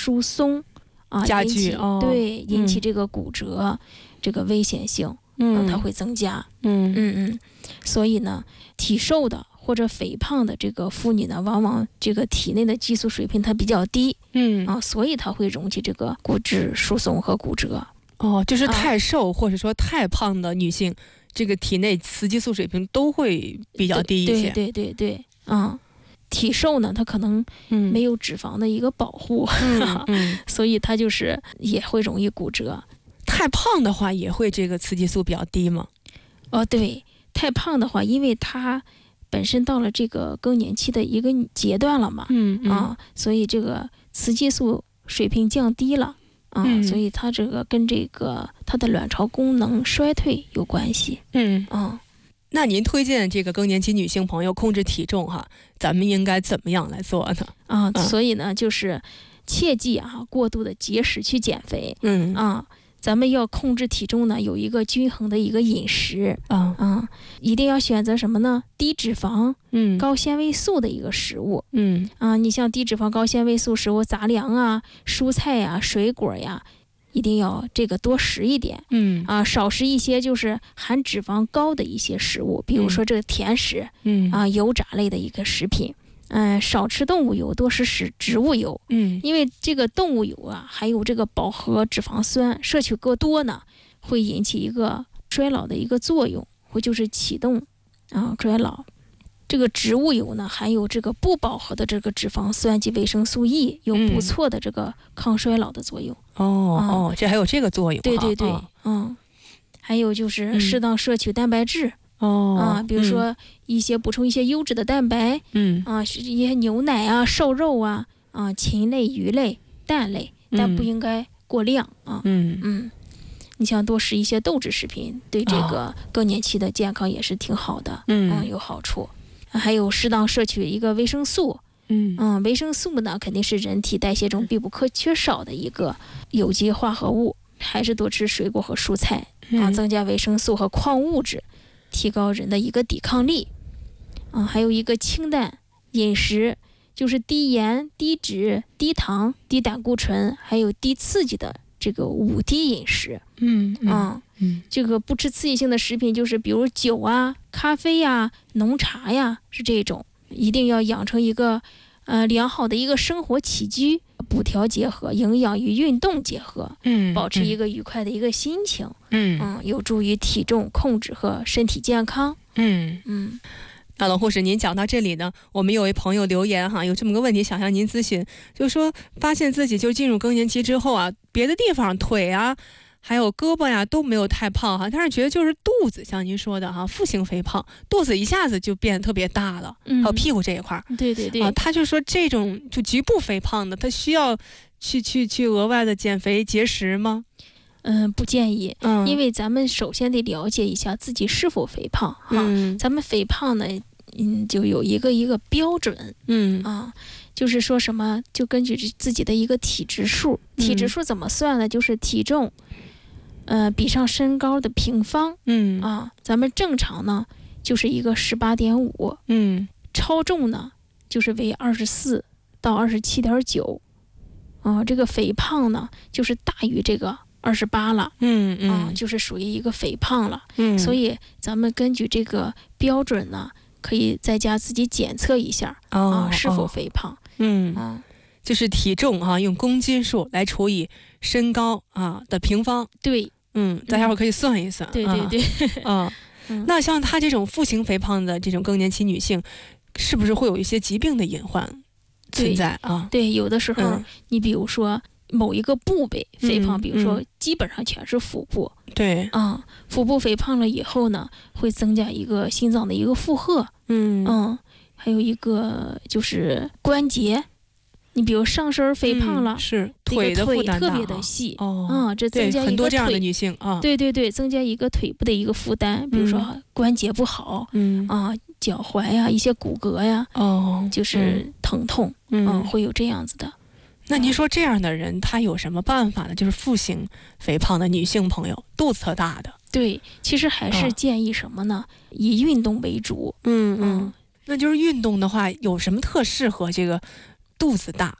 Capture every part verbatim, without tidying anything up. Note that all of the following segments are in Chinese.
疏松啊， 加剧剧哦， 对，引起嗯这个骨折、这个危险性， 嗯， 它会增加。 嗯嗯嗯，所以呢，体瘦的或者肥胖的这个妇女呢，往往这个体内的激素水平它比较低， 嗯啊，所以它会引起这个骨质疏松和骨折。 哦，就是啊太瘦、或者说太胖的女性，这个体内雌激素水平都会比较低一些。 对对对对，嗯，体瘦呢，它可能嗯没有脂肪的一个保护， 嗯嗯， 所以它就是也会容易骨折。 太胖的话也会这个雌激素比较低吗？ 哦，对，太胖的话，因为它本身到了这个更年期的一个阶段了嘛， 嗯嗯啊，所以这个雌激素水平降低了。啊、 嗯所以它这个跟这个它的卵巢功能衰退有关系。 嗯， 嗯， 那您推荐这个更年期女性朋友控制体重哈，咱们应该怎么样来做呢？ 啊、 嗯所以呢，就是切记啊，过度的节食去减肥。 嗯啊，咱们要控制体重呢，有一个均衡的一个饮食。 啊啊，一定要选择什么呢？低脂肪、 嗯高纤维素的一个食物。 嗯啊，你像低脂肪、高纤维素食物，杂粮啊、蔬菜呀、水果呀，一定要这个多食一点。 嗯啊，少食一些就是含脂肪高的一些食物，比如说这个甜食、 嗯啊、油炸类的一个食品。嗯、少吃动物油，多食食植物油。 嗯因为这个动物油啊，还有这个饱和脂肪酸，摄取过多呢，会引起一个衰老的一个作用，或就是启动啊衰老。这个植物油呢，含有这个不饱和的这个脂肪酸及维生素 E， 有不错的这个抗衰老的作用。 哦哦，这还有这个作用哈。 对对对， 哦嗯，还有就是嗯适当摄取蛋白质、 哦啊，比如说一些补充一些优质的蛋白嗯啊，是一些牛奶啊、瘦肉啊、啊禽类、鱼类、蛋类，但不应该过量啊。 嗯嗯，你像多食一些豆制食品，对这个更年期的健康也是挺好的， 嗯有好处。还有适当摄取一个维生素， 嗯嗯，维生素呢肯定是人体代谢中必不可缺少的一个有机化合物，还是多吃水果和蔬菜啊， 嗯增加维生素和矿物质，提高人的一个抵抗力。啊，还有一个清淡饮食，就是低盐、低脂、低糖、低胆固醇，还有低刺激的这个五低饮食。 嗯嗯啊， 嗯这个不吃刺激性的食品，就是比如酒啊、咖啡呀、浓茶呀，是这种。一定要养成一个呃良好的一个生活起居，补调结合，营养与运动结合， 嗯， 保持一个愉快的一个心情。 嗯嗯，有助于体重控制和身体健康。 嗯。 嗯那龙护士，您讲到这里呢，我们有位朋友留言哈，有这么个问题想向您咨询，就是说发现自己就进入更年期之后啊，别的地方腿啊，还有胳膊呀都没有太胖哈，但是觉得就是肚子，像您说的哈，腹型肥胖，肚子一下子就变得特别大了， 嗯， 还有屁股这一块儿， 对对对， 啊，他就说这种就局部肥胖的，他需要去去去额外的减肥节食吗？ 嗯，不建议， 嗯， 因为咱们首先得了解一下自己是否肥胖哈。 嗯咱们肥胖呢，嗯，就有一个一个标准嗯啊，就是说什么，就根据自己的一个体质数，体质数怎么算呢？就是体重，呃，比上身高的平方嗯啊。咱们正常呢，就是一个十八点五， 嗯超重呢，就是为二十四到二十七点九，啊，这个肥胖呢，就是大于这个二十八了。 嗯啊、 嗯就是属于一个肥胖了。 嗯， 所以咱们根据这个标准呢，可以在家自己检测一下啊、 哦是否哦肥胖。 嗯嗯， 就是体重啊，用公斤数来除以身高啊的平方。 对嗯，大家伙可以算一算。 对对对， 啊， 嗯那像她这种腹型肥胖的这种更年期女性，是不是会有一些疾病的隐患存在啊？ 对，有的时候、 嗯你比如说某一个部位肥胖， 嗯比如说嗯基本上全是腹部对， 啊、腹部肥胖了以后呢，会增加一个心脏的一个负荷， 嗯嗯，还有一个就是关节，你比如上身肥胖了， 嗯是这个腿的负担大腿特别的啊细， 哦， 啊、这增对， 加一个很多这样的腿女性啊， 对对对，增加一个腿部的一个负担，比如说关节不好、 嗯啊，脚踝呀、一些骨骼呀， 哦， 就是疼痛， 嗯嗯，会有这样子的。 那您说这样的人他有什么办法呢？就是腹型肥胖的女性朋友，肚子特大的， 对，其实还是啊建议什么呢？以运动为主。 嗯嗯， 那就是运动的话，有什么特适合这个肚子大？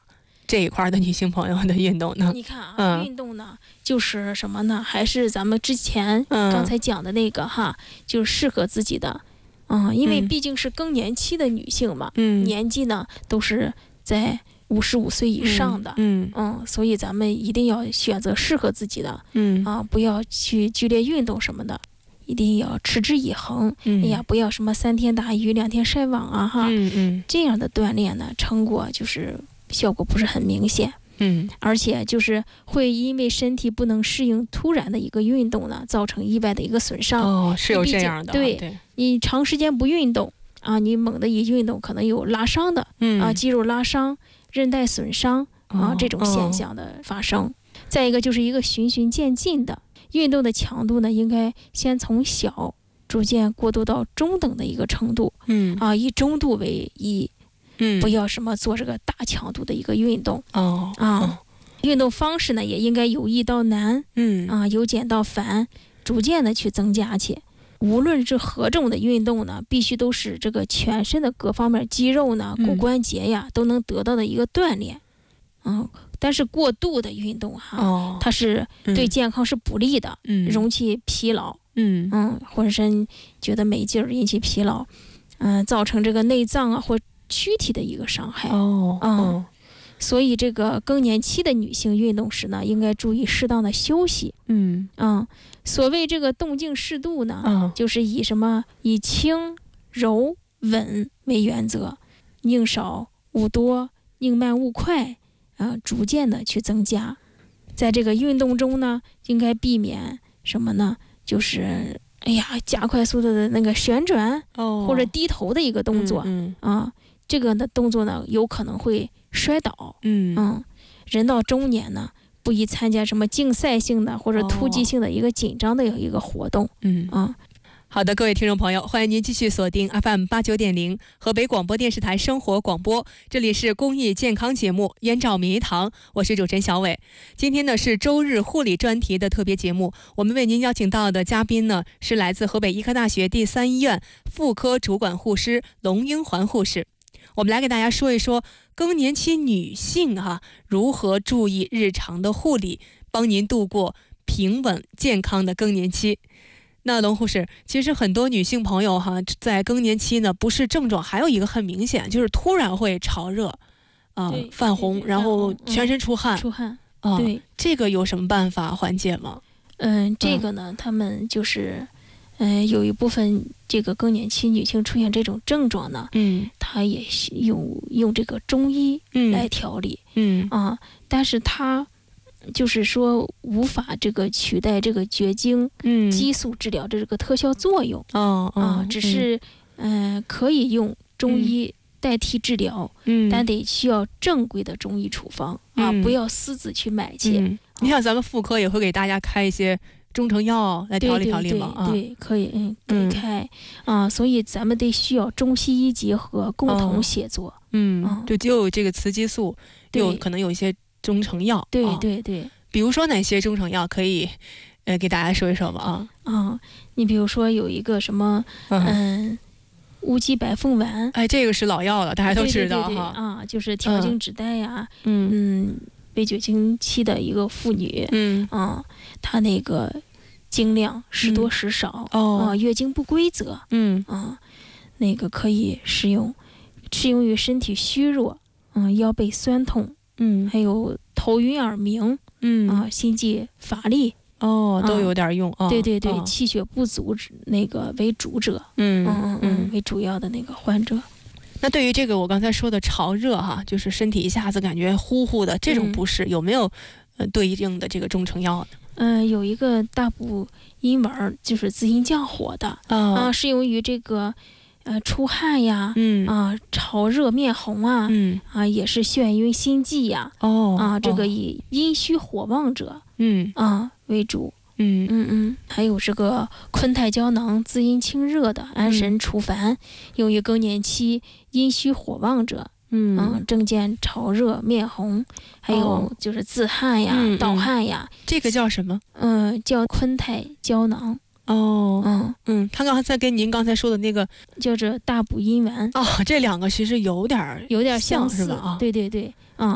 这一块的女性朋友的运动呢？ 你看啊， 嗯、 运动呢，就是什么呢？还是咱们之前刚才讲的那个、嗯、哈，就是适合自己的，嗯，因为毕竟是更年期的女性嘛，嗯，年纪呢都是在五十五岁以上的，嗯 嗯, 嗯，所以咱们一定要选择适合自己的，嗯啊，不要去剧烈运动什么的。一定要持之以恒，嗯、哎呀，不要什么三天打鱼两天晒网啊，哈，嗯嗯、这样的锻炼呢，成果就是效果不是很明显，嗯，而且就是会因为身体不能适应突然的一个运动呢，造成意外的一个损伤。 哦，是有这样的， 对，对你长时间不运动啊，你猛的一运动，可能有拉伤的，嗯啊，肌肉拉伤、韧带损伤啊、哦、这种现象的发生。哦、再一个就是一个循序渐进的。运动的强度呢，应该先从小逐渐过渡到中等的一个程度，嗯啊，以中度为宜，嗯，不要什么做这个大强度的一个运动，哦啊，哦、运动方式呢也应该由易到难，嗯啊，由简到繁，逐渐的去增加去。无论是何种的运动呢，必须都是这个全身的各方面肌肉呢、骨关节呀、嗯、都能得到的一个锻炼，嗯。但是过度的运动哈，哦、它是对健康是不利的，嗯、容易疲劳，嗯嗯，浑身觉得没劲儿，引起疲劳，嗯、呃，造成这个内脏啊或躯体的一个伤害。哦，嗯，哦、所以这个更年期的女性运动时呢，应该注意适当的休息。嗯嗯，所谓这个动静适度呢，哦、就是以什么以轻柔稳为原则，宁少勿多，宁慢勿快。啊，逐渐的去增加，在这个运动中呢，应该避免什么呢？就是哎呀，加快速度的那个旋转，哦、或者低头的一个动作，嗯嗯、啊，这个的动作呢，有可能会摔倒，嗯嗯，人到中年呢，不宜参加什么竞赛性的或者突击性的一个紧张的一个活动，嗯啊。 好的，各位听众朋友，欢迎您继续锁定 F M 八九点零 河北广播电视台生活广播，这里是公益健康节目《燕赵名医堂》，我是主持人小伟。今天呢是周日护理专题的特别节目，我们为您邀请到的嘉宾呢是来自河北医科大学第三医院妇科主管护师龙英环护士。我们来给大家说一说更年期女性哈、啊、如何注意日常的护理，帮您度过平稳健康的更年期。那龙护士，其实很多女性朋友哈，在更年期呢，不是症状，还有一个很明显，就是突然会潮热，啊、呃，泛红，然后全身出汗， 嗯、出汗， 啊、呃， 对， 这个有什么办法缓解吗？ 嗯，这个呢，他们就是，嗯、呃，有一部分这个更年期女性出现这种症状呢，嗯，她也用用这个中医来调理，嗯啊，但是她。就是说无法这个取代这个绝经激素治疗的这个特效作用，嗯、啊，只是嗯、呃、可以用中医代替治疗，嗯，但得需要正规的中医处方、嗯、啊，不要私自去买去。嗯啊、你像咱们妇科也会给大家开一些中成药来调理调理吗？ 对对对，对，可以，嗯，得开、嗯、啊，所以咱们得需要中西医结合，共同协作。嗯， 嗯对，就有这个雌激素，有可能有一些。中成药， 对对对、哦， 比如说哪些中成药可以，呃，给大家说一说吧啊？ 啊，你比如说有一个什么，嗯，乌鸡白凤丸， 哎，这个是老药了，大家都知道哈。 对对对对啊，就是调经止带呀，嗯嗯，备绝经期的一个妇女，嗯啊，她那个经量时多时少，嗯、哦啊，月经不规则，嗯啊，那个可以使用，适用于身体虚弱，嗯，腰背酸痛。嗯，还有头晕耳鸣，嗯啊，心悸乏力， 哦，都有点用啊、哦。 对对对，哦、气血不足那个为主者，嗯嗯嗯嗯，为主要的那个患者。 那对于这个我刚才说的潮热哈，就是身体一下子感觉呼呼的这种不适，嗯、有没有呃对应的这个中成药呢？ 嗯、呃，有一个大补阴丸，就是滋阴降火的，哦、啊，适用于这个。呃，出汗呀，嗯啊，潮热面红啊，嗯啊，也是眩晕心悸呀，哦啊，这个以阴虚火旺者，嗯啊为主，嗯嗯嗯，还有这个昆泰胶囊滋阴清热的安神除烦，嗯、用于更年期阴虚火旺者，嗯啊，症见潮热面红，还有就是自汗呀、哦、盗汗呀、 嗯嗯，这个叫什么？ 嗯、呃，叫昆泰胶囊。 哦，嗯嗯，他刚才跟您刚才说的那个叫做大补阴丸哦，这两个其实有点有点相似是吧？啊， 对对对，嗯，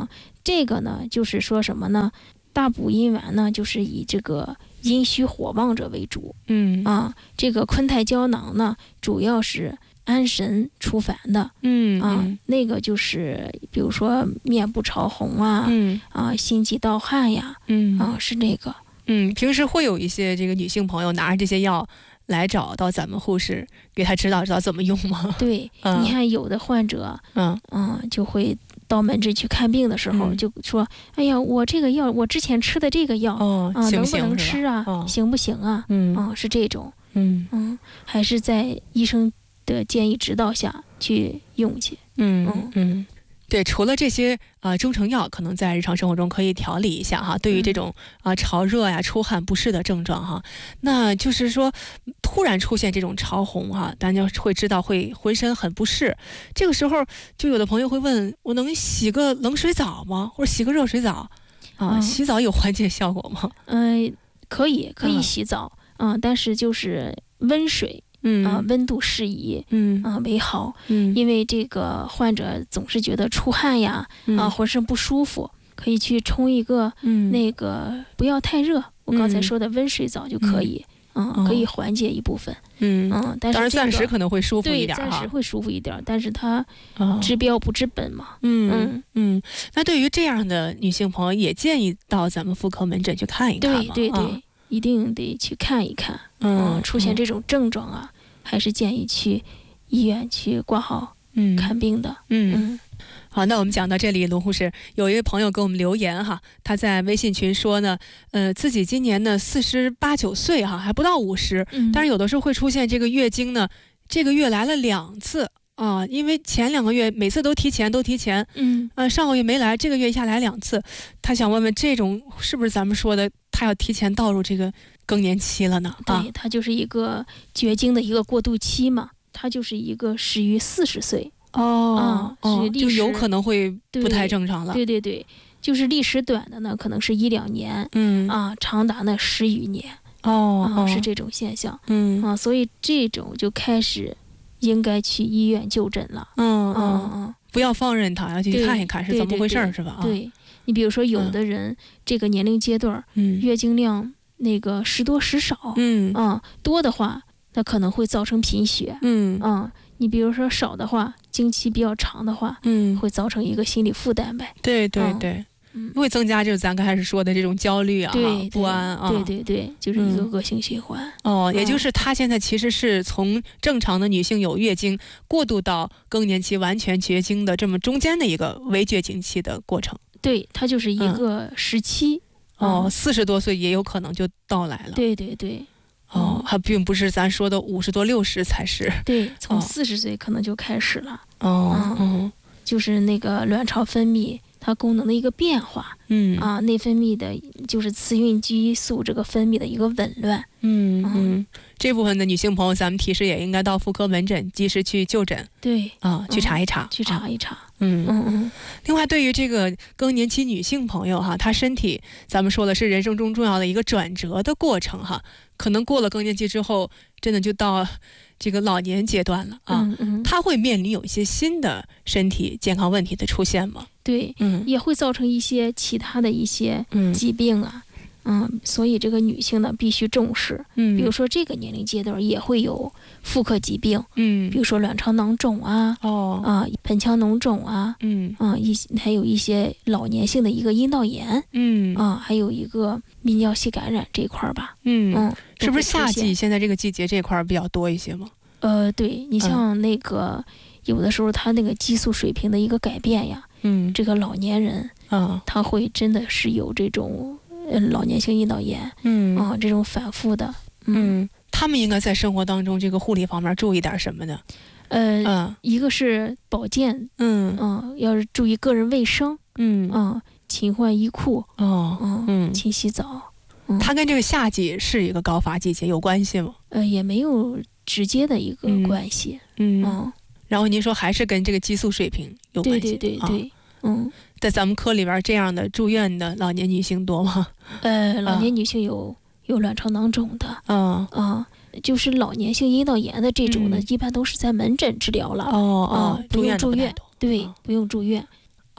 这个呢，就是说什么呢？大补阴丸呢，就是以这个阴虚火旺者为主。 嗯啊，这个昆太胶囊呢，主要是安神除烦的。 嗯啊， 嗯那个就是比如说面部潮红啊， 嗯啊，心悸盗汗呀， 嗯啊，是这个。 嗯，平时会有一些这个女性朋友拿着这些药来找到咱们护士，给她指导指导怎么用吗？ 对， 嗯你看有的患者， 嗯嗯，就会到门诊去看病的时候， 嗯就说：“哎呀，我这个药，我之前吃的这个药， 哦， 啊， 行能不能行是吧吃啊？ 哦行不行啊？ 嗯啊，是这种， 嗯嗯，还是在医生的建议指导下去用去。 嗯嗯嗯。对，除了这些啊、呃、中成药，可能在日常生活中可以调理一下哈。对于这种啊、呃、潮热呀、出汗不适的症状哈，那就是说突然出现这种潮红哈，大家会知道会浑身很不适。这个时候，就有的朋友会问：我能洗个冷水澡吗？或者洗个热水澡？啊， 嗯洗澡有缓解效果吗？ 嗯、可以可以嗯洗澡，嗯、但是就是温水嗯啊、温度适宜。 嗯啊、为好， 嗯因为这个患者总是觉得出汗呀，啊，浑身不舒服，可以去冲一个嗯那个不要太热，我刚才嗯说的温水澡就可以，嗯， 哦可以缓解一部分， 嗯， 嗯，但是、这个、 当然暂时可能会舒服一对， 点哈。 暂时会舒服一点，但是它哦治标不治本嘛， 嗯嗯嗯，那对于这样的女性朋友，也建议到咱们妇科门诊去看一看对嘛对对，一定得去看一看， 嗯， 出现这种症状啊，还是建议去医院去挂号嗯看病的， 嗯。 嗯好，那我们讲到这里，卢护士有一位朋友给我们留言哈，他在微信群说呢，呃，自己今年呢四十八九岁哈，还不到五十， 嗯， 但是有的时候会出现这个月经呢，这个月来了两次啊，因为前两个月每次都提前都提前， 嗯呃，上个月没来，这个月一下来两次，他想问问这种是不是咱们说的他要提前倒入这个更年期了呢？啊对，，它就是一个绝经的一个过渡期嘛，它就是一个始于四十岁。 哦， 啊哦是历史就有可能会不太正常了。 对对对，就是历史短的呢，可能是一两年， 嗯， 啊，长达呢十余年， 哦， 啊， 哦是这种现象， 嗯啊，所以这种就开始应该去医院就诊了， 嗯嗯嗯， 嗯不要放任它，要去对看一看是对怎么回事儿， 对是吧？啊， 对，你比如说有嗯的人这个年龄阶段嗯月经量那个时多时少， 嗯啊，多的话那可能会造成贫血， 嗯啊，你比如说少的话，经期比较长的话， 嗯， 会造成一个心理负担呗， 对对嗯对， 嗯。 会增加就是咱刚开始说的这种焦虑啊、 对， 不安啊。 对对对，就是一个嗯恶性循环。 哦，也嗯就是她现在其实是从正常的女性有月经过渡到更年期完全绝经的这么中间的一个微绝经期的过程。 对，它就是一嗯个时期。 哦， 嗯四十多岁也有可能就到来了。 对对对哦， 嗯还并不是咱说的五十多六十才是。 对，从哦四十岁可能就开始了， 哦，嗯就是那个卵巢分泌它功能的一个变化嗯啊，内分泌的就是雌孕激素这个分泌的一个紊乱。 嗯嗯嗯，这部分的女性朋友，咱们提示也应该到妇科门诊及时去就诊对， 啊，去查一查， 去啊。 查一查。 嗯， 嗯嗯另外，对于这个更年期女性朋友哈，她身体咱们说的是人生中重要的一个转折的过程哈，可能过了更年期之后，真的就到这个老年阶段了啊。 嗯嗯， 她会面临有一些新的身体健康问题的出现吗？ 对， 嗯也会造成一些其他的一些嗯疾病啊。嗯，所以这个女性呢必须重视。 嗯， 比如说这个年龄阶段也会有妇科疾病， 嗯比如说卵巢囊肿啊， 哦啊，盆腔脓肿啊， 嗯啊，一些还有一些老年性的一个阴道炎嗯啊，还有一个泌尿系感染这一块儿吧， 嗯， 嗯， 是不是夏都会出现季现在这个季节这块儿比较多一些吗？ 呃，对你像那个、有的时候他那个激素水平的一个改变呀， 嗯这个老年人啊他会真的是有这种呃老年性阴道炎嗯啊，这种反复的，嗯嗯，他们应该在生活当中这个护理方面注意点什么呢？ 呃， 嗯一个是保健， 嗯嗯，要是注意个人卫生， 嗯嗯，勤换衣裤， 哦嗯嗯， 勤洗澡， 它跟这个夏季是一个高发季节有关系吗？ 呃，也没有直接的一个嗯关系， 嗯， 嗯， 然后您说还是跟这个激素水平有关对系？啊对对对，嗯， 在咱们科里边这样的住院的老年女性多吗？ 呃，老啊年女性有有卵巢囊肿的， 嗯啊，就是老年性阴道炎的这种呢， 嗯一般都是在门诊治疗了， 哦哦啊，不住用住院院的不太多对哦， 不用住院，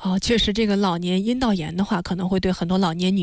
哦，确实，这个老年阴道炎的话，可能会对很多老年女